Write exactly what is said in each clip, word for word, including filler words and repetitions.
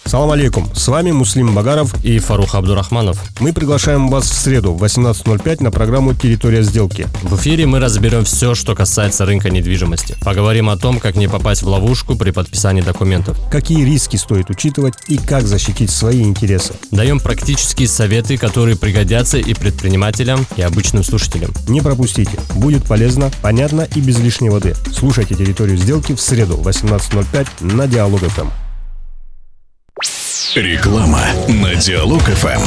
Салам алейкум, с вами Муслим Багаров и Фарух Абдурахманов. Мы приглашаем вас в среду в восемнадцать ноль пять на программу «Территория сделки». В эфире мы разберем все, что касается рынка недвижимости. Поговорим о том, как не попасть в ловушку при подписании документов. Какие риски стоит учитывать и как защитить свои интересы. Даем практические советы, которые пригодятся и предпринимателям, и обычным слушателям. Не пропустите, будет полезно, понятно и без лишней воды. Слушайте «Территорию сделки» в среду в восемнадцать ноль пять на Диалог эф эм. Реклама на Диалог эф эм.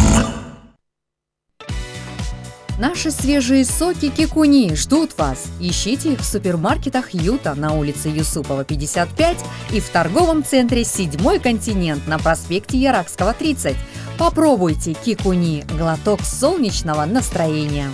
Наши свежие соки Кикуни ждут вас. Ищите их в супермаркетах Юта на улице Юсупова, пятьдесят пять и в торговом центре «Седьмой континент» на проспекте Яракского, тридцать. Попробуйте Кикуни – глоток солнечного настроения.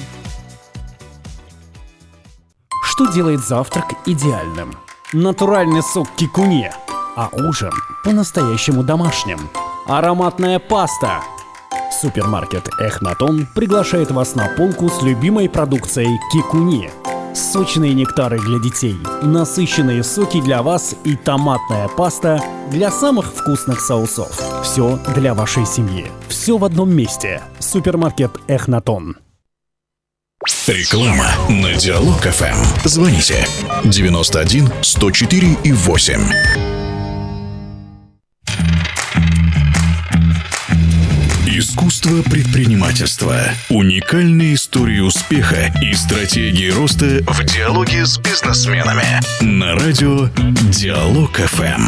Что делает завтрак идеальным? Натуральный сок Кикуни, а ужин по-настоящему домашним. Ароматная паста. Супермаркет Эхнатон приглашает вас на полку с любимой продукцией Кикуни. Сочные нектары для детей, насыщенные соки для вас и томатная паста для самых вкусных соусов. Все для вашей семьи. Все в одном месте. Супермаркет Эхнатон. Реклама на Диалог эф эм. Звоните девяносто один сто четыре и восемь. Искусство предпринимательства. Уникальные истории успеха и стратегии роста в диалоге с бизнесменами. На радио Диалог эф эм.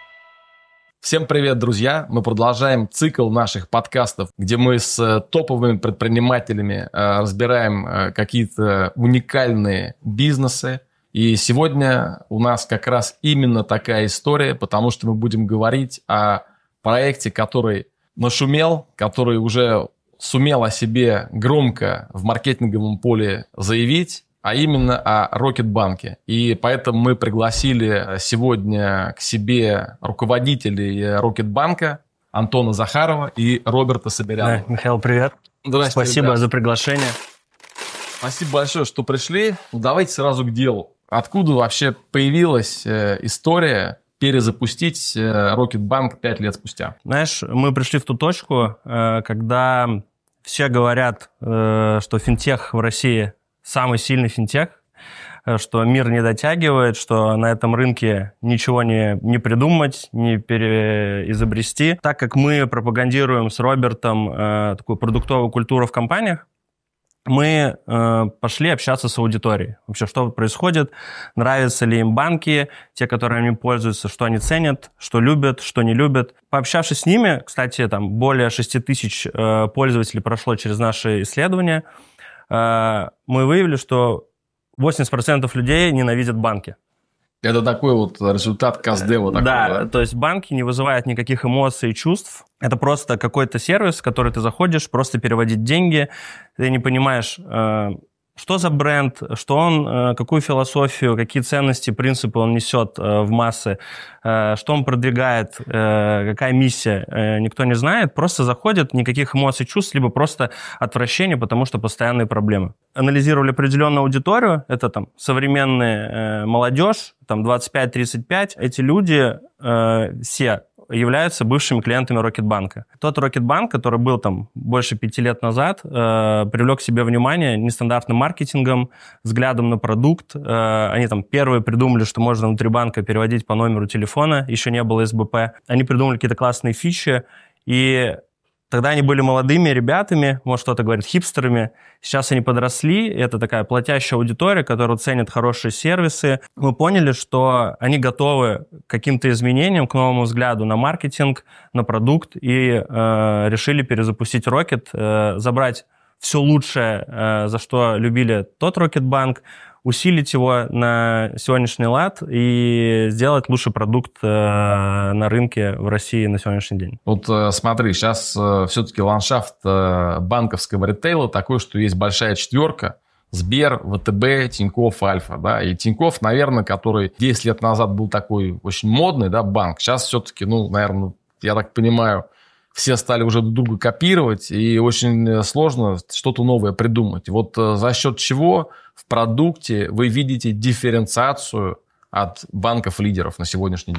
Всем привет, друзья! Мы продолжаем цикл наших подкастов, где мы с топовыми предпринимателями разбираем какие-то уникальные бизнесы. И сегодня у нас как раз именно такая история, потому что мы будем говорить о проекте, который нашумел, который уже сумел о себе громко в маркетинговом поле заявить, а именно о Рокетбанке. И поэтому мы пригласили сегодня к себе руководителей Рокетбанка Антона Захарова и Роберта Соберянова. Да, Михаил, привет. Спасибо ребят. за приглашение. Спасибо большое, что пришли. Ну, давайте сразу к делу. Откуда вообще появилась э, история перезапустить Рокетбанк пять лет спустя? Знаешь, мы пришли в ту точку, когда все говорят, что финтех в России самый сильный финтех, что мир не дотягивает, что на этом рынке ничего не, не придумать, не переизобрести. Так как мы пропагандируем с Робертом такую продуктовую культуру в компаниях, мы э, пошли общаться с аудиторией. Вообще, что происходит, нравятся ли им банки, те, которыми они пользуются, что они ценят, что любят, что не любят. Пообщавшись с ними, кстати, там более шесть тысяч э, пользователей прошло через наши исследования, э, мы выявили, что восемьдесят процентов людей ненавидят банки. Это такой вот результат Каздева. Такой, да, да, то есть банки не вызывают никаких эмоций и чувств. Это просто какой-то сервис, в который ты заходишь, просто переводить деньги. Ты не понимаешь, что за бренд, что он, какую философию, какие ценности, принципы он несет в массы, что он продвигает, какая миссия, никто не знает. Просто заходит, никаких эмоций, чувств, либо просто отвращение, потому что постоянные проблемы. Анализировали определенную аудиторию, это там современная молодежь, там двадцать пять тридцать пять. Эти люди все являются бывшими клиентами Рокетбанка. Тот Рокетбанк, который был там больше пяти лет назад, э, привлек к себе внимание нестандартным маркетингом, взглядом на продукт. Э, они там первые придумали, что можно внутри банка переводить по номеру телефона, еще не было эс бэ пэ. Они придумали какие-то классные фичи, и тогда они были молодыми ребятами, может, кто-то говорит, хипстерами. Сейчас они подросли, это такая платящая аудитория, которая ценит хорошие сервисы. Мы поняли, что они готовы к каким-то изменениям, к новому взгляду на маркетинг, на продукт, и э, решили перезапустить Рокет, э, забрать все лучшее, э, за что любили тот Рокетбанк, усилить его на сегодняшний лад и сделать лучший продукт э, на рынке в России на сегодняшний день. Вот э, смотри, сейчас э, все-таки ландшафт э, банковского ритейла такой, что есть большая четверка: Сбер, вэ тэ бэ, Тинькофф, Альфа. Да? И Тинькофф, наверное, который десять лет назад был такой очень модный, да, банк, сейчас все-таки, ну, наверное, я так понимаю, все стали уже друг друга копировать, и очень сложно что-то новое придумать. Вот э, за счет чего в продукте вы видите дифференциацию от банков-лидеров на сегодняшний день?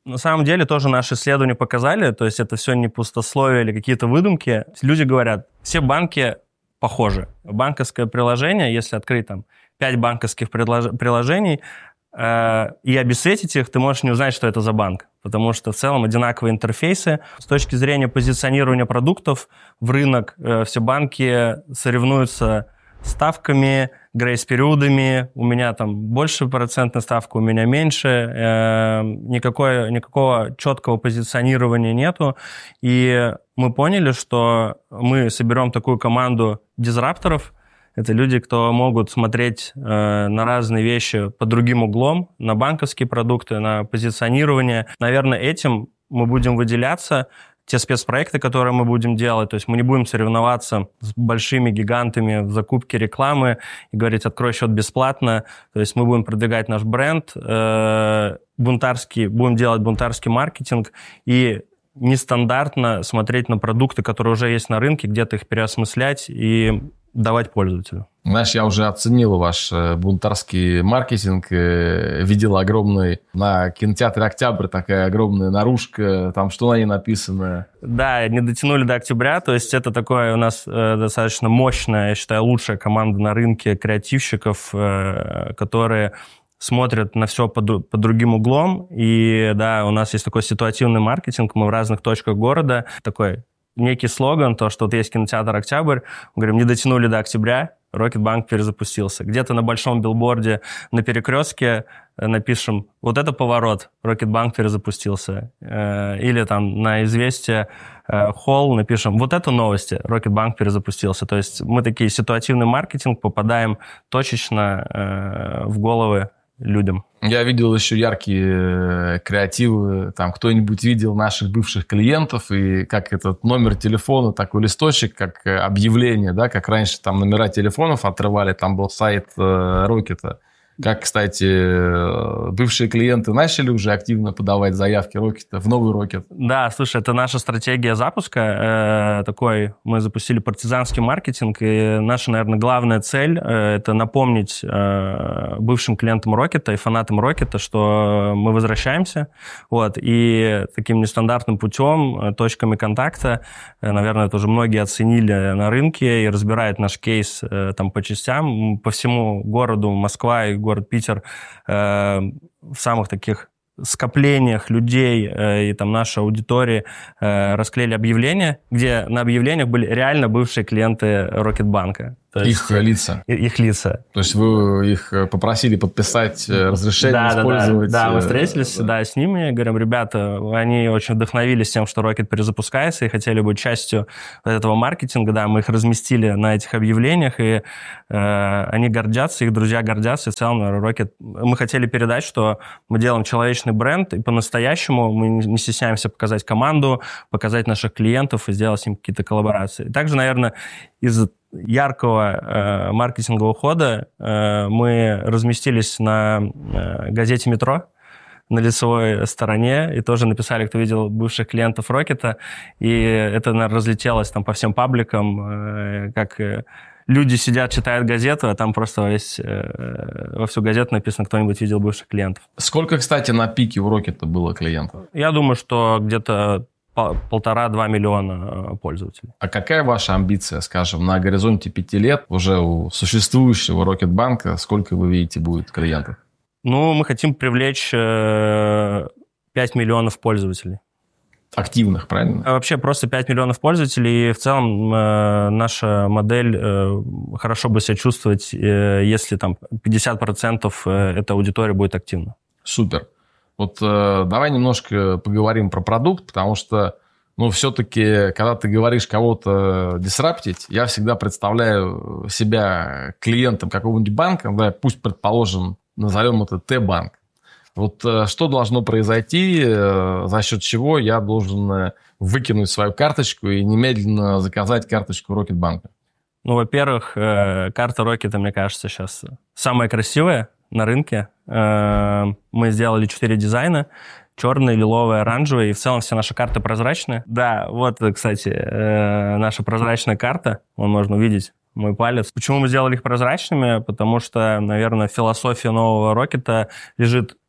На самом деле тоже наши исследования показали, то есть это все не пустословие или какие-то выдумки. Люди говорят, все банки похожи. Банковское приложение, если открыть там пять банковских предлож- приложений э, и обесцветить их, ты можешь не узнать, что это за банк. Потому что в целом одинаковые интерфейсы. С точки зрения позиционирования продуктов в рынок э, все банки соревнуются ставками, грейс-периодами. У меня там больше процентная ставка, у меня меньше. Э, никакой, никакого четкого позиционирования нету. И мы поняли, что мы соберем такую команду дизрапторов. Это люди, кто могут смотреть э, на разные вещи под другим углом, на банковские продукты, на позиционирование. Наверное, этим мы будем выделяться. Те спецпроекты, которые мы будем делать, то есть мы не будем соревноваться с большими гигантами в закупке рекламы и говорить «открой счет бесплатно». То есть мы будем продвигать наш бренд, э, бунтарский, будем делать бунтарский маркетинг и нестандартно смотреть на продукты, которые уже есть на рынке, где-то их переосмыслять и давать пользователю. Знаешь, я уже оценил ваш э, бунтарский маркетинг, э, видел огромный на кинотеатре «Октябрь» такая огромная наружка, там что на ней написано? Да, не дотянули до октября, то есть это такое у нас э, достаточно мощная, я считаю, лучшая команда на рынке креативщиков, э, которые смотрят на все под, под другим углом, и да, у нас есть такой ситуативный маркетинг, мы в разных точках города, такой некий слоган, то, что вот есть кинотеатр «Октябрь», мы говорим, не дотянули до октября, Рокетбанк перезапустился. Где-то на большом билборде на перекрестке напишем, вот это поворот, Рокетбанк перезапустился. Или там на «Известия» холл напишем, вот это новости, Рокетбанк перезапустился. То есть мы такие ситуативный маркетинг, попадаем точечно в головы людям. Я видел еще яркие креативы, там кто-нибудь видел наших бывших клиентов, и как этот номер телефона, такой листочек, как объявление, да, как раньше там номера телефонов отрывали, там был сайт Рокета. Как, кстати, бывшие клиенты начали уже активно подавать заявки Рокета в новый Рокет. Да, слушай, это наша стратегия запуска. Э, такой, мы запустили партизанский маркетинг, и наша, наверное, главная цель э, – это напомнить э, бывшим клиентам Рокета и фанатам Рокета, что мы возвращаемся. Вот, и таким нестандартным путем, точками контакта, э, наверное, это уже многие оценили на рынке и разбирают наш кейс э, там по частям. По всему городу Москва и город Питер э, в самых таких скоплениях людей э, и там нашей аудитории э, расклеили объявления, где на объявлениях были реально бывшие клиенты Рокетбанка. Их лица. Их лица. То есть вы их попросили подписать разрешение да, использовать... Да, да, да, мы встретились да. Да, с ними, говорим, ребята, они очень вдохновились тем, что Рокет перезапускается и хотели быть частью этого маркетинга, да, мы их разместили на этих объявлениях, и э, они гордятся, их друзья гордятся, и в целом Рокет... Мы хотели передать, что мы делаем человечный бренд, и по-настоящему мы не стесняемся показать команду, показать наших клиентов и сделать с ним какие-то коллаборации. Также, наверное, из яркого э, маркетингового хода э, мы разместились на э, газете «Метро» на лицевой стороне и тоже написали, кто видел бывших клиентов Рокета, и это, наверное, разлетелось там по всем пабликам, э, как э, люди сидят, читают газету, а там просто весь, э, во всю газету написано, кто-нибудь видел бывших клиентов. Сколько, кстати, на пике у Рокета было клиентов? Я думаю, что где-то полтора-два миллиона пользователей. А какая ваша амбиция, скажем, на горизонте пяти лет уже у существующего Рокетбанка? Сколько вы видите будет клиентов? Ну, мы хотим привлечь пять миллионов пользователей. Активных, правильно? А вообще просто пять миллионов пользователей. И в целом э, наша модель э, хорошо бы себя чувствовать, э, если там пятьдесят процентов этой аудитории будет активна. Супер. Вот э, давай немножко поговорим про продукт, потому что, ну, все-таки, когда ты говоришь кого-то дисраптить, я всегда представляю себя клиентом какого-нибудь банка, да, пусть, предположим, назовем это Т-банк. Вот э, что должно произойти, э, за счет чего я должен э, выкинуть свою карточку и немедленно заказать карточку Рокетбанка? Ну, во-первых, э, карта Рокета, мне кажется, сейчас самая красивая на рынке. Мы сделали четыре дизайна. Черный, лиловый, оранжевый. И в целом все наши карты прозрачные. Да, вот, кстати, наша прозрачная карта. Вон можно увидеть мой палец. Почему мы сделали их прозрачными? Потому что, наверное, философия нового Рокета лежит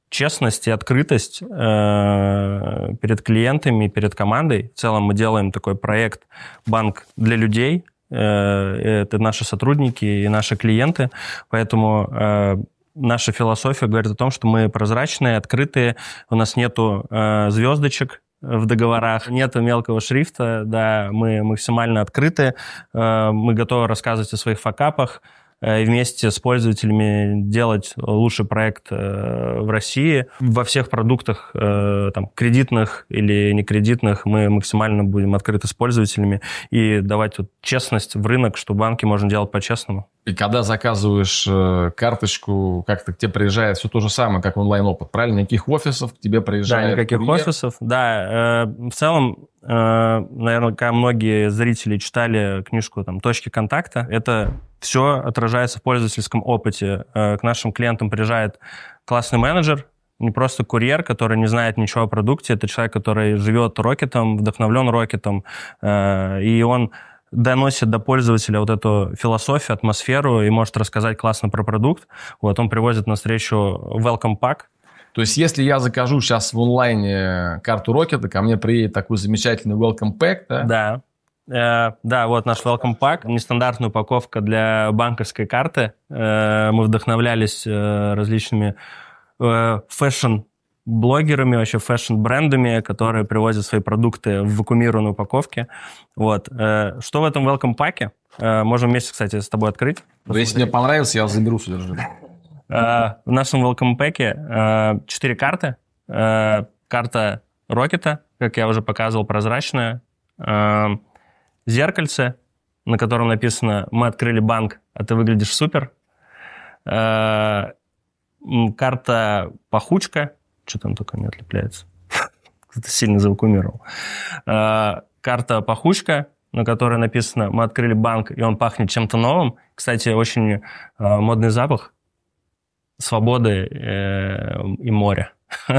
честность и открытость э, перед клиентами, перед командой. В целом мы делаем такой проект «Банк для людей». Э, это наши сотрудники и наши клиенты. Поэтому э, наша философия говорит о том, что мы прозрачные, открытые. У нас нету э, звездочек в договорах, нету мелкого шрифта. Да, мы максимально открыты. Э, мы готовы рассказывать о своих факапах и вместе с пользователями делать лучший проект в России. Во всех продуктах, там, кредитных или некредитных, мы максимально будем открыты с пользователями и давать вот честность в рынок, что банки можно делать по-честному. И когда заказываешь э, карточку, как-то к тебе приезжает все то же самое, как онлайн-опыт, правильно? Никаких офисов к тебе приезжает? Да, никаких курьер. Офисов. Да, э, в целом, э, наверное, многие зрители читали книжку там, «Точки контакта». Это все отражается в пользовательском опыте. Э, к нашим клиентам приезжает классный менеджер, не просто курьер, который не знает ничего о продукте. Это человек, который живет Рокетом, вдохновлен Рокетом, э, и он доносит до пользователя вот эту философию, атмосферу и может рассказать классно про продукт. Вот он привозит на встречу welcome pack. То есть, если я закажу сейчас в онлайне карту Рокета, ко мне приедет такой замечательный welcome pack, да? Да. Э, да, вот наш welcome pack. Нестандартная упаковка для банковской карты. Э, мы вдохновлялись э, различными э, фэшн блогерами, вообще фэшн-брендами, которые привозят свои продукты в вакуумированной упаковке. Вот. Что в этом welcome pack? Можем вместе, кстати, с тобой открыть. Но если мне понравится, я заберу содержимое. В нашем welcome pack четыре карты. Карта Рокета, как я уже показывал, прозрачная. Зеркальце, на котором написано «Мы открыли банк, а ты выглядишь супер». Карта пахучка. Что там только не отлепляется. Кто-то сильно завакуумировал. Карта пахучка, на которой написано «Мы открыли банк, и он пахнет чем-то новым». Кстати, очень модный запах свободы и моря.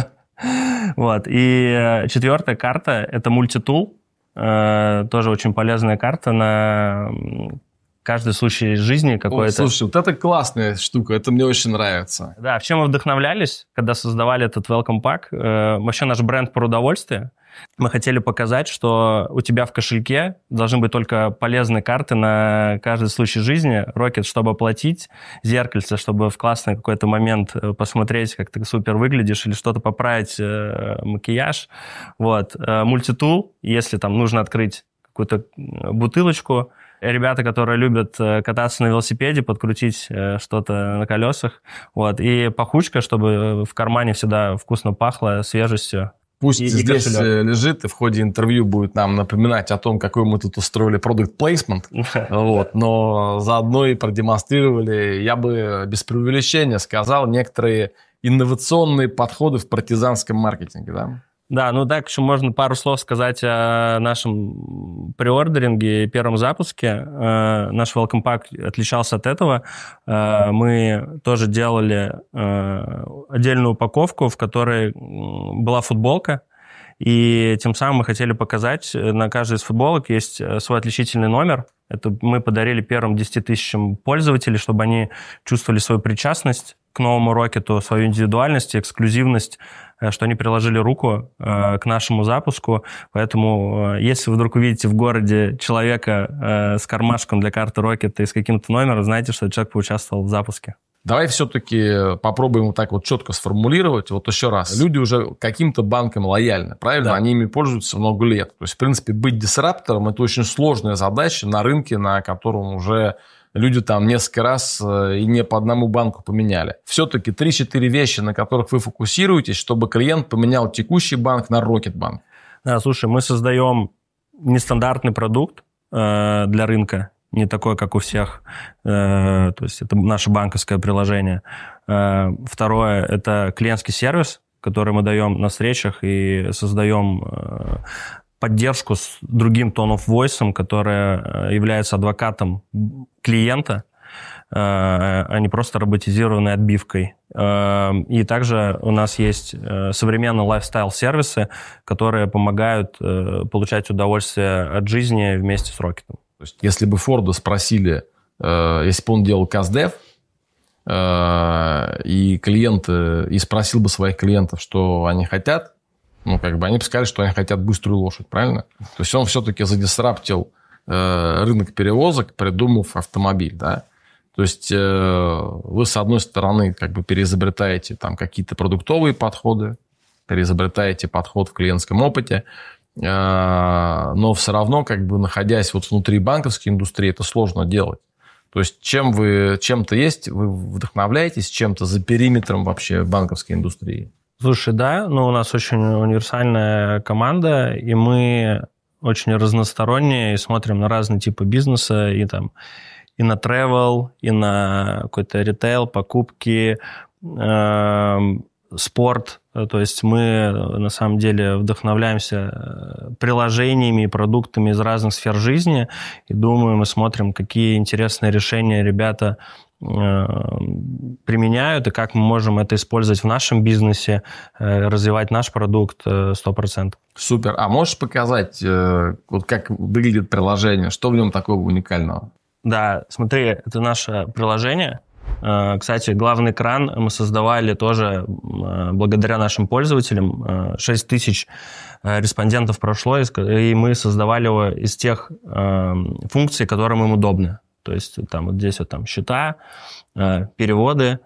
Вот. И четвертая карта – это мультитул. Тоже очень полезная карта на каждый случай из жизни какой-то. О, слушай, вот это классная штука, это мне очень нравится. Да, в чем мы вдохновлялись, когда создавали этот welcome pack? Э, вообще наш бренд про удовольствие. Мы хотели показать, что у тебя в кошельке должны быть только полезные карты на каждый случай жизни. Rocket, чтобы оплатить, зеркальце, чтобы в классный какой-то момент посмотреть, как ты супер выглядишь, или что-то поправить, э, макияж. Вот. Э, мультитул, если там нужно открыть какую-то бутылочку. Ребята, которые любят кататься на велосипеде, подкрутить что-то на колесах. Вот. И пахучка, чтобы в кармане всегда вкусно пахло свежестью. Пусть и, здесь и лежит, и в ходе интервью будет нам напоминать о том, какой мы тут устроили продукт плейсмент. Вот. Но заодно и продемонстрировали, я бы без преувеличения сказал, некоторые инновационные подходы в партизанском маркетинге. Да? Да, ну так еще можно пару слов сказать о нашем преордеринге и первом запуске. Наш welcome pack отличался от этого. Мы тоже делали отдельную упаковку, в которой была футболка, и тем самым мы хотели показать, на каждой из футболок есть свой отличительный номер. Это мы подарили первым десяти тысячам пользователей, чтобы они чувствовали свою причастность к новому Рокету, свою индивидуальность, эксклюзивность, что они приложили руку э, к нашему запуску. Поэтому, э, если вы вдруг увидите в городе человека э, с кармашком для карты Рокета и с каким-то номером, знайте, что человек поучаствовал в запуске. Давай все-таки попробуем вот так вот четко сформулировать. Вот еще раз. Люди уже каким-то банкам лояльны, правильно? Да. Они ими пользуются много лет. То есть, в принципе, быть дисраптором – это очень сложная задача на рынке, на котором уже люди там несколько раз и не по одному банку поменяли. Все-таки три-четыре вещи, на которых вы фокусируетесь, чтобы клиент поменял текущий банк на Рокетбанк. Да, слушай, мы создаем нестандартный продукт э, для рынка, не такой, как у всех. Э, то есть это наше банковское приложение. Э, второе – это клиентский сервис, который мы даем на встречах и создаем э, поддержку с другим tone of voice, который является адвокатом клиента, а не просто роботизированной отбивкой. И также у нас есть современные лайфстайл-сервисы, которые помогают получать удовольствие от жизни вместе с Рокетом. То есть, если бы Форда спросили, если бы он делал каздев, э, и клиенты, и спросил бы своих клиентов, что они хотят, ну, как бы они бы сказали, что они хотят быструю лошадь, правильно? То есть он все-таки задисраптил э, рынок перевозок, придумав автомобиль, да? То есть э, вы, с одной стороны, как бы переизобретаете там какие-то продуктовые подходы, переизобретаете подход в клиентском опыте, э, но все равно, как бы находясь вот внутри банковской индустрии, это сложно делать. То есть чем вы, чем-то есть, вы вдохновляетесь чем-то за периметром вообще банковской индустрии? Слушай, да, но у нас очень универсальная команда, и мы очень разносторонние, и смотрим на разные типы бизнеса, и там и на travel, и на какой-то ритейл, покупки, э, спорт. То есть мы на самом деле вдохновляемся приложениями и продуктами из разных сфер жизни и думаем и смотрим, какие интересные решения ребята применяют и как мы можем это использовать в нашем бизнесе, развивать наш продукт сто процентов. Супер. А можешь показать, вот как выглядит приложение, что в нем такого уникального? Да, смотри, это наше приложение. Кстати, главный экран мы создавали тоже благодаря нашим пользователям. шесть тысяч респондентов прошло, и мы создавали его из тех функций, которым им удобны. То есть там вот здесь вот там счета, переводы.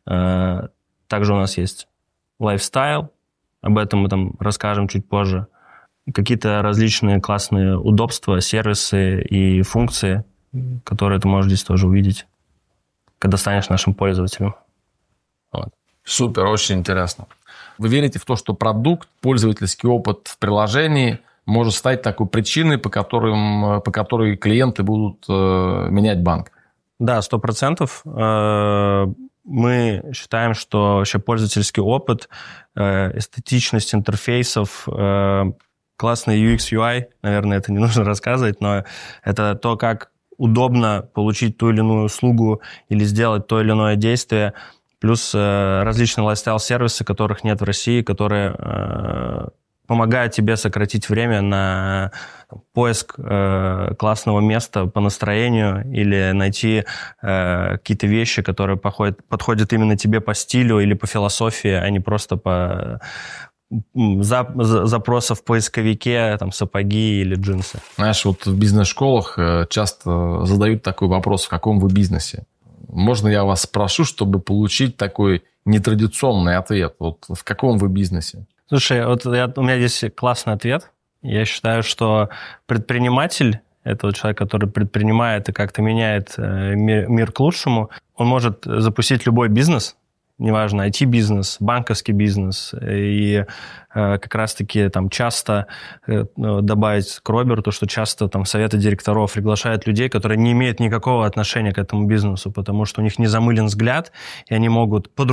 Также у нас есть лайфстайл. Об этом мы там расскажем чуть позже. Какие-то различные классные удобства, сервисы и функции, которые ты можешь здесь тоже увидеть, когда станешь нашим пользователем. Вот. Супер, очень интересно. Вы верите в то, что продукт, пользовательский опыт в приложении может стать такой причиной, по, которым, по которой клиенты будут э, менять банк? Да, сто процентов. Мы считаем, что вообще пользовательский опыт, эстетичность интерфейсов, классный ю экс ю ай, наверное, это не нужно рассказывать, но это то, как удобно получить ту или иную услугу или сделать то или иное действие, плюс различные лайфстайл-сервисы, которых нет в России, которые помогают тебе сократить время на поиск э, классного места по настроению или найти э, какие-то вещи, которые походят, подходят именно тебе по стилю или по философии, а не просто по за, за, запросов в поисковике, там, сапоги или джинсы. Знаешь, вот в бизнес-школах часто задают такой вопрос, в каком вы бизнесе? Можно я вас спрошу, чтобы получить такой нетрадиционный ответ? Вот в каком вы бизнесе? Слушай, вот я, у меня здесь классный ответ. Я считаю, что предприниматель – это вот человек, который предпринимает и как-то меняет мир, мир к лучшему. Он может запустить любой бизнес, неважно, ай ти-бизнес, банковский бизнес. И э, как раз-таки там часто э, добавить к Роберту, что часто там советы директоров приглашают людей, которые не имеют никакого отношения к этому бизнесу, потому что у них не замылен взгляд, и они могут по